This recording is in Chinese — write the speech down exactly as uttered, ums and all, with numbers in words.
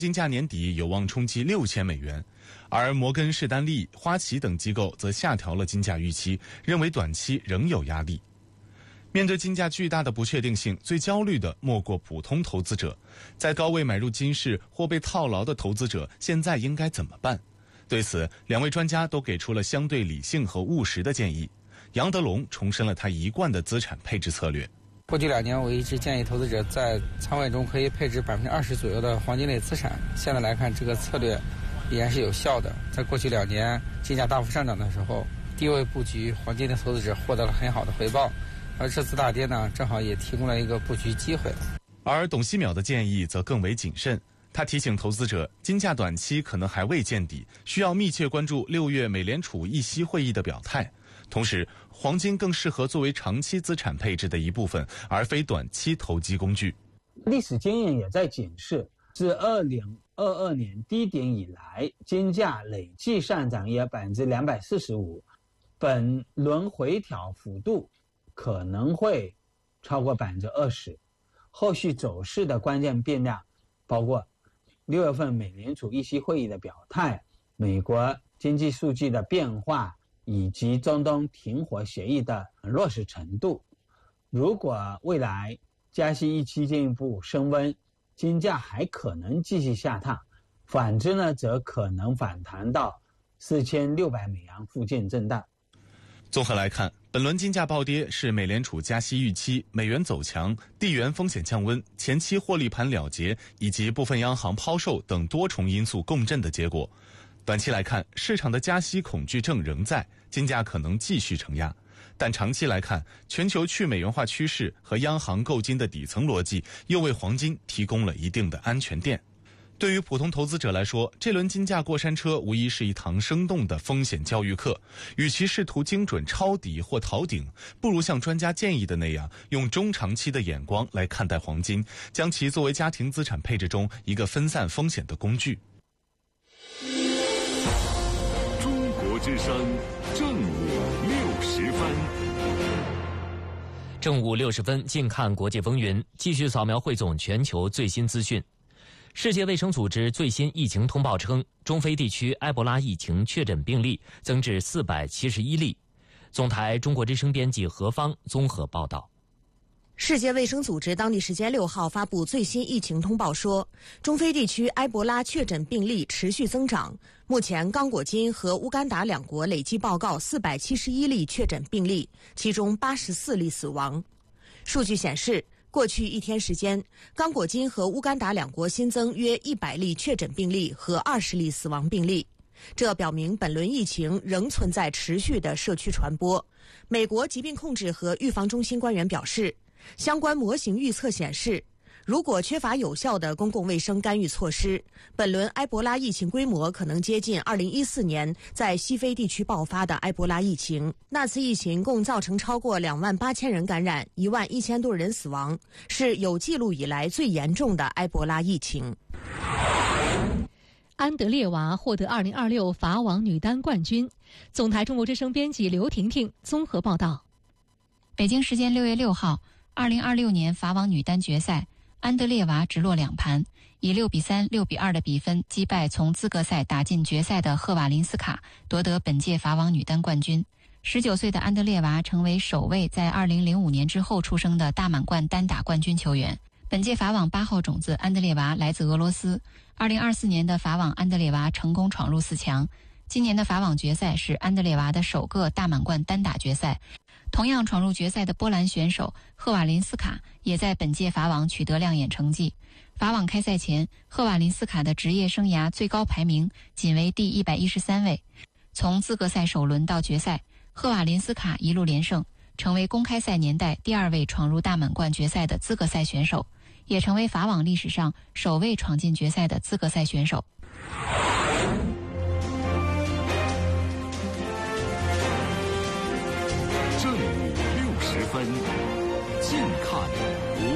金价年底有望冲击六千美元，而摩根士丹利、花旗等机构则下调了金价预期，认为短期仍有压力。面对金价巨大的不确定性，最焦虑的莫过普通投资者。在高位买入金饰或被套牢的投资者，现在应该怎么办？对此，两位专家都给出了相对理性和务实的建议。杨德龙重申了他一贯的资产配置策略。 过去两年，我一直建议投资者在仓位中可以配置百分之二十左右的黄金类资产。现在来看，这个策略依然是有效的。在过去两年金价大幅上涨的时候，低位布局黄金的投资者获得了很好的回报，而这次大跌呢，正好也提供了一个布局机会。 而董希淼的建议则更为谨慎，他提醒投资者，金价短期可能还未见底，需要密切关注六月美联储议息会议的表态。同时，黄金更适合作为长期资产配置的一部分，而非短期投机工具。 历史经验也在显示，自二零二二年低点以来，金价累计上涨约百分之两百四十五，本轮回调幅度可能会超过百分之二十。后续走势的关键变量包括六月份美联储议息会议的表态、美国经济数据的变化，以及中东停火协议的落实程度。如果未来加息预期进一步升温，金价还可能继续下探，反之呢，则可能反弹到四千六百美元附近震荡。 综合来看，本轮金价暴跌是美联储加息预期、美元走强、地缘风险降温、前期获利盘了结以及部分央行抛售等多重因素共振的结果。短期来看，市场的加息恐惧症仍在，金价可能继续承压。但长期来看，全球去美元化趋势和央行购金的底层逻辑又为黄金提供了一定的安全垫。对于普通投资者来说，这轮金价过山车无疑是一堂生动的风险教育课。与其试图精准抄底或逃顶，不如像专家建议的那样，用中长期的眼光来看待黄金，将其作为家庭资产配置中一个分散风险的工具。 中国之声正午六十分。 正午六十分，近看国际风云，继续扫描汇总全球最新资讯。世界卫生组织最新疫情通报称，中非地区埃博拉疫情确诊病例增至四百七十一例。总台中国之声编辑何芳综合报道。 世界卫生组织当地时间六号发布最新疫情通报说，中非地区埃博拉确诊病例持续增长，目前刚果金和乌干达两国累计报告四百七十一例确诊病例，其中八十四例死亡。数据显示，过去一天时间，刚果金和乌干达两国新增约一百例确诊病例和二十例死亡病例，这表明本轮疫情仍存在持续的社区传播。美国疾病控制和预防中心官员表示，相关模型预测显示，如果缺乏有效的公共卫生干预措施，本轮埃博拉疫情规模可能接近二零一四年在西非地区爆发的埃博拉疫情。那次疫情共造成超过两万八千人感染，一万一千多人死亡，是有记录以来最严重的埃博拉疫情。 安德烈娃获得二零二六法网女单冠军。总台中国之声编辑刘婷婷综合报道。 北京时间六月六号，二零二六年法网女单决赛，安德烈娃直落两盘，以六比三、六比二的比分击败从资格赛打进决赛的赫瓦林斯卡，夺得本届法网女单冠军。十九岁的安德烈娃成为首位在二零零五年之后出生的大满贯单打冠军球员。本届法网八号种子安德烈娃来自俄罗斯，二零二四年的法网安德烈娃成功闯入四强。今年的法网决赛是安德烈娃的首个大满贯单打决赛。同样闯入决赛的波兰选手赫瓦林斯卡也在本届法网取得亮眼成绩。法网开赛前，赫瓦林斯卡的职业生涯最高排名仅为第一百一十三位。从资格赛首轮到决赛，赫瓦林斯卡一路连胜，成为公开赛年代第二位闯入大满贯决赛的资格赛选手，也成为法网历史上首位闯进决赛的资格赛选手。 正午六十分，近看。